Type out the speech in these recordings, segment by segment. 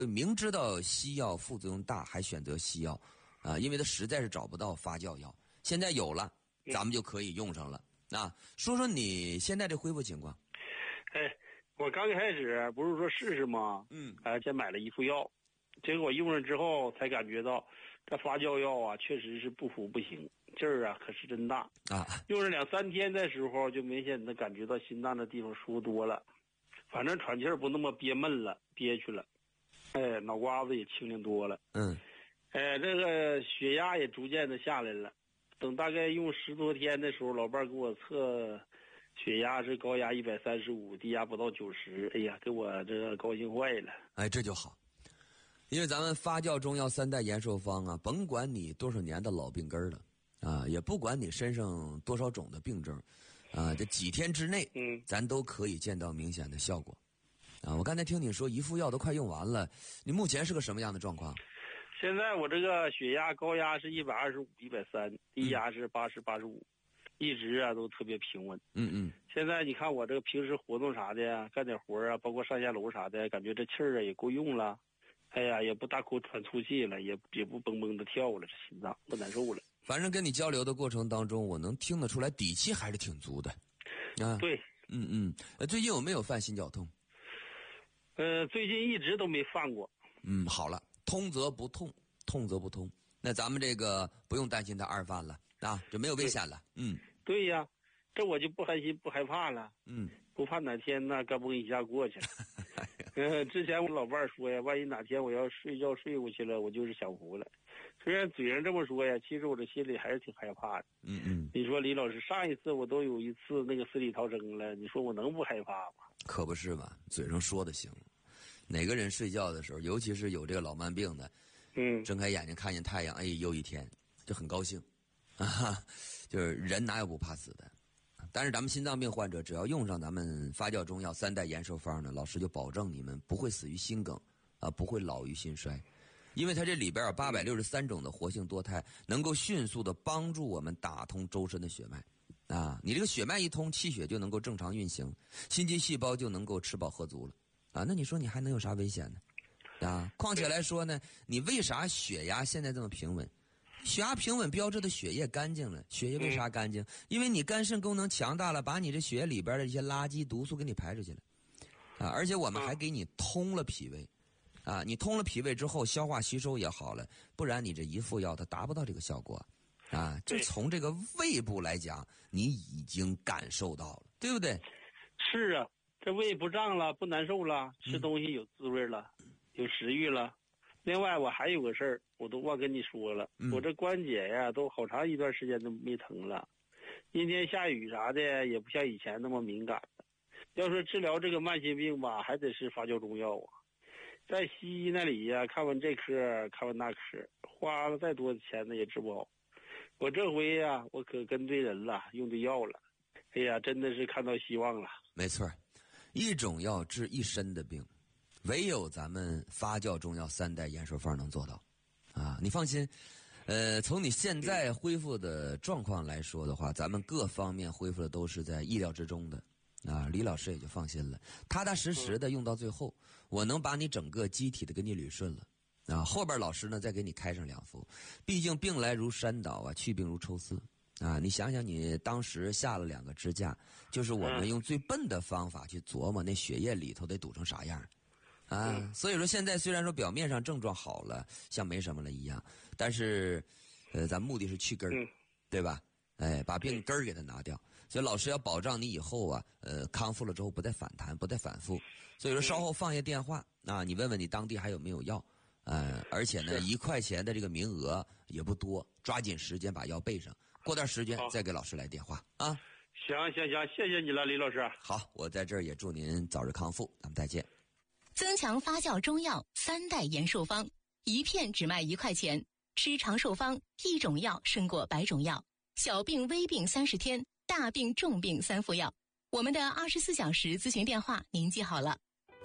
明知道西药副作用大，还选择西药啊，因为他实在是找不到发酵药。现在有了，咱们就可以用上了。啊，说说你现在这恢复情况。 我刚开始不是说试试吗？先买了一副药，结果用上之后才感觉到，这发酵药啊，确实是不服不行，劲儿啊可是真大啊！ 用上2-3天的时候，就明显的感觉到心脏的地方舒服多了，反正喘气儿不那么憋闷了、憋屈了，脑瓜子也清灵多了。这个血压也逐渐的下来了。等大概用10多天的时候，老伴儿给我测血压是高压135，低压不到90，哎呀，给我这个高兴坏了。 这就好，因为咱们发酵中药3代延寿方啊，甭管你多少年的老病根了啊，也不管你身上多少种的病症啊，这几天之内，咱都可以见到明显的效果啊。我刚才听你说一副药都快用完了，你目前是个什么样的状况？ 现在我这个血压高压是125、130，低压是80、85，一直啊都特别平稳。现在你看我这个平时活动啥的呀，干点活啊，包括上下楼啥的，感觉这气儿啊也够用了。哎呀，也不大口喘粗气了，也不蹦蹦的跳了，这心脏不难受了。 反正跟你交流的过程当中，我能听得出来底气还是挺足的。啊， 对， 最近有没有犯心绞痛？ 最近一直都没犯过。 好了。通则不痛，痛则不通。那咱们这个不用担心他2犯了啊，就没有危险了。 对呀，这我就不寒心不害怕了。不怕哪天呢嘎嘣一下过去了。之前我老伴儿说呀，万一哪天我要睡觉睡过去了，我就是享福了。虽然嘴上这么说呀，其实我这心里还是挺害怕的。你说李老师，上一次我都有一次那个死里逃生了，你说我能不害怕吗？ 可不是嘛，嘴上说的行。哪个人睡觉的时候，尤其是有这个老慢病的，睁开眼睛看见太阳，又一天，就很高兴，就是人哪有不怕死的？但是咱们心脏病患者，只要用上咱们发酵中药3代延寿方呢，老师就保证你们不会死于心梗，不会老于心衰，因为它这里边有863种的活性多肽，能够迅速的帮助我们打通周身的血脉。你这个血脉一通，气血就能够正常运行，心肌细胞就能够吃饱喝足了。那你说你还能有啥危险呢？况且来说呢，你为啥血压现在这么平稳？血压平稳标志的血液干净了。血液为啥干净？因为你肝肾功能强大了，把你这血液里边的一些垃圾毒素给你排出去了。而且我们还给你通了脾胃。你通了脾胃之后，消化吸收也好了，不然你这一副药它达不到这个效果。就从这个胃部来讲，你已经感受到了，对不对？ 是啊。这胃不胀了，不难受了，吃东西有滋味了，有食欲了。另外我还有个事儿，我都忘跟你说了，我这关节呀都好长一段时间都没疼了，阴天下雨啥的也不像以前那么敏感了。要说治疗这个慢性病吧，还得是发酵中药啊。在西医那里呀，看完这科看完那科，花了再多的钱呢也治不好。我这回呀，我可跟对人了，用对药了。哎呀，真的是看到希望了。 没错，一种药治一身的病，唯有咱们发酵中药3代延寿方能做到。你放心，从你现在恢复的状况来说的话，咱们各方面恢复的都是在意料之中的。李老师也就放心了，踏踏实实的用到最后，我能把你整个机体的给你捋顺了。后边老师呢再给你开上2副，毕竟病来如山倒去病如抽丝。你想想，你当时下了2个支架，就是我们用最笨的方法去琢磨那血液里头得堵成啥样所以说现在虽然说表面上症状好了，像没什么了一样，但是咱目的是去根儿，对吧？把病根儿给它拿掉。所以老师要保障你以后康复了之后不再反弹，不再反复。所以说稍后放下电话你问问你当地还有没有药。而且呢，1块钱的这个名额也不多，抓紧时间把药备上，过段时间再给老师来电话行，谢谢你了，李老师。 好，我在这儿也祝您早日康复，咱们再见。 增强发酵中药3代延寿方，一片只卖1块钱，吃长寿方，一种药胜过100种药，小病微病30天，大病重病3副药。我们的24小时咨询电话您记好了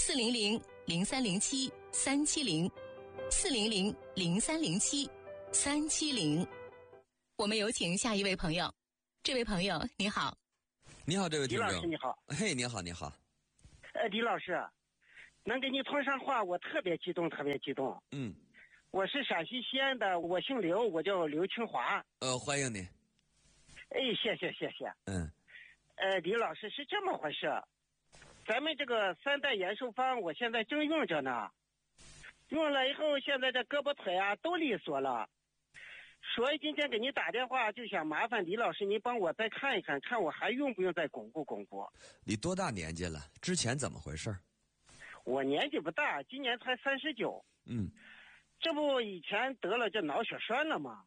，400-0307-370，400-0307-370。我们有请下一位朋友。这位朋友你好。 你好，这位听众。 李老师你好。 嘿，你好。 李老师， 能跟你通上话，我特别激动，特别激动。我是陕西西安的，我姓刘，我叫刘清华。 欢迎你。 哎，谢谢。李老师是这么回事，咱们这个3代延寿方，我现在正用着呢，用了以后，现在这胳膊腿啊都利索了。所以今天给你打电话，就想麻烦李老师，您帮我再看一看，看我还用不用再巩固巩固。 你多大年纪了？之前怎么回事？ 我年纪不大，今年才39。这不以前得了这脑血栓了吗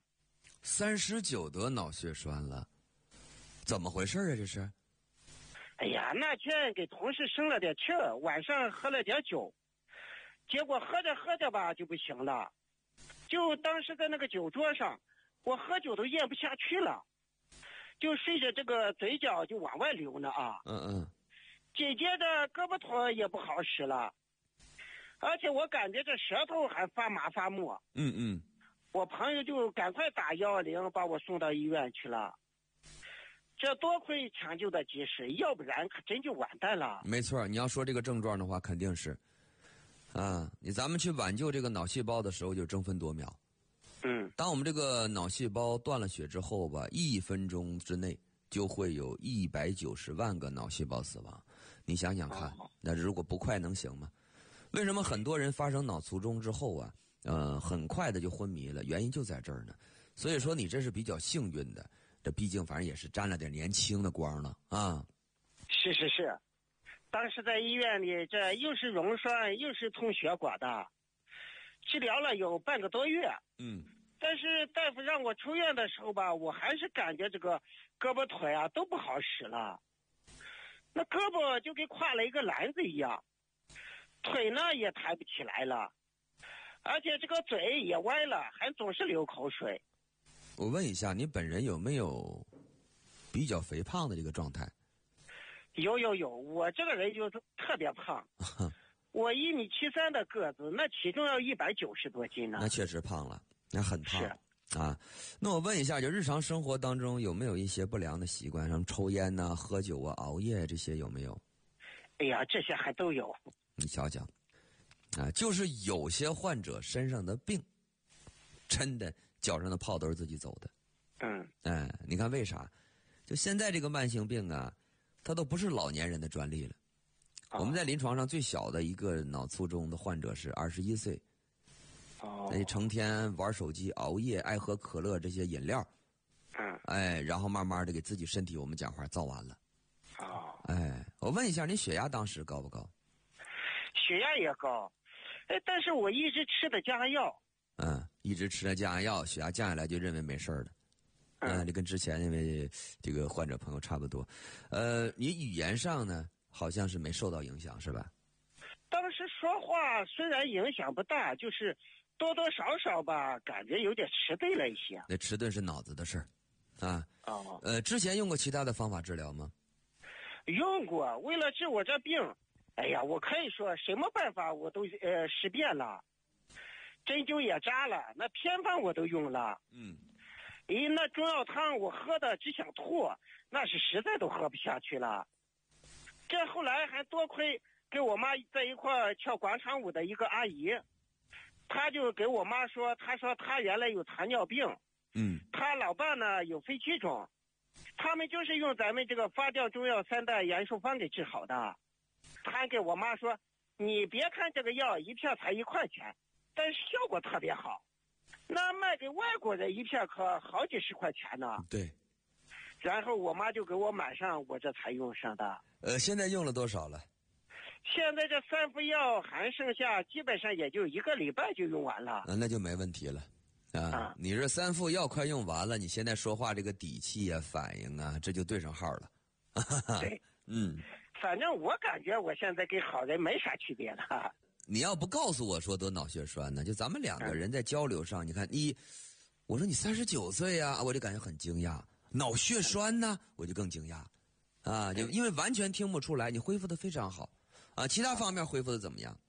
？39得脑血栓了，怎么回事啊？这是？ 哎呀，那天给同事生了点气儿，晚上喝了点酒，结果喝着吧就不行了。就当时在那个酒桌上，我喝酒都咽不下去了，就顺着这个嘴角就往外流呢啊。紧接着胳膊腿也不好使了，而且我感觉这舌头还发麻发木。我朋友就赶快打110把我送到医院去了。这多亏抢救的及时，要不然可真就完蛋了。 没错，你要说这个症状的话，肯定是。咱们去挽救这个脑细胞的时候就争分夺秒。当我们这个脑细胞断了血之后吧，1分钟之内就会有190万个脑细胞死亡。你想想看，那如果不快能行吗？为什么很多人发生脑卒中之后啊，很快的就昏迷了？原因就在这儿呢。所以说你这是比较幸运的，这毕竟反正也是沾了点年轻的光了啊。 是，当时在医院里，这又是溶栓又是通血管的，治疗了有半个多月。但是大夫让我出院的时候吧，我还是感觉这个胳膊腿啊都不好使了，那胳膊就跟挎了一个篮子一样，腿呢也抬不起来了，而且这个嘴也歪了，还总是流口水。 我问一下，你本人有没有比较肥胖的这个状态？ 有，我这个人就特别胖。我1.73米的个子，那体重要190多斤呢。 那确实胖了，那很胖。 是啊。那我问一下，就日常生活当中有没有一些不良的习惯，什么抽烟呐、喝酒啊、熬夜这些有没有？ 哎呀，这些还都有。 你瞧瞧，就是有些患者身上的病，真的脚上的泡都是自己走的。你看为啥？就现在这个慢性病啊，它都不是老年人的专利了。我们在临床上最小的一个脑卒中的患者是21岁。成天玩手机、熬夜、爱喝可乐这些饮料。然后慢慢的给自己身体，我们讲话造完了。我问一下，你血压当时高不高？ 血压也高，但是我一直吃的降压药。 一直吃的降压药，血压降下来就认为没事了。你跟之前那位这个患者朋友差不多。你语言上呢，好像是没受到影响，是吧？ 当时说话虽然影响不大，就是多多少少吧，感觉有点迟钝了一些。 那迟钝是脑子的事儿。之前用过其他的方法治疗吗？ 用过，为了治我这病，哎呀，我可以说什么办法我都试遍了，针灸也扎了，那偏方我都用了。那中药汤我喝的只想吐，那是实在都喝不下去了。这后来还多亏跟我妈在一块跳广场舞的一个阿姨，她就给我妈说，她说她原来有糖尿病，她老爸呢有肺气肿，他们就是用咱们这个发酵中药3代延寿方给治好的。她给我妈说，你别看这个药一片才1块钱，但是效果特别好，那卖给外国人一片可好几10块钱呢。 对。 然后我妈就给我买上，我这才用上的。 现在用了多少了？ 现在这3副药还剩下，基本上也就1个礼拜就用完了。 那就没问题了。你这3副药快用完了，你现在说话这个底气啊、反应啊，这就对上号了。 对。反正我感觉我现在跟好人没啥区别了。 你要不告诉我说得脑血栓呢，就咱们2个人在交流上，你看我说你39岁啊，我就感觉很惊讶。脑血栓呢，我就更惊讶。就因为完全听不出来，你恢复的非常好。其他方面恢复的怎么样？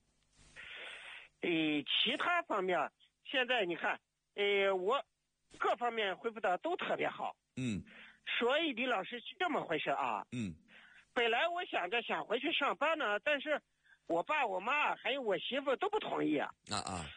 其他方面现在你看，我各方面恢复的都特别好。所以李老师是这么回事啊。本来我想回去上班呢，但是我爸我妈还有我媳妇都不同意。